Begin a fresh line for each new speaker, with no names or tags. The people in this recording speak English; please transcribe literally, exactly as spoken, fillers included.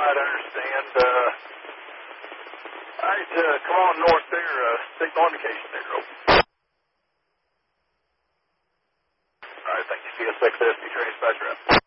I understand. Uh, all right, uh, come on north there. Uh, signal indication there. Open. All right, thank you. C S X S, be train dispatcher up.